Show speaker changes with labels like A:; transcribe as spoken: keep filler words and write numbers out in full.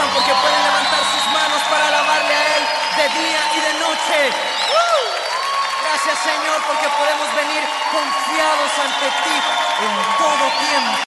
A: Señor, porque pueden levantar sus manos para alabarle a Él de día y de noche. ¡Uh! Gracias, Señor, porque podemos venir confiados ante ti en todo tiempo.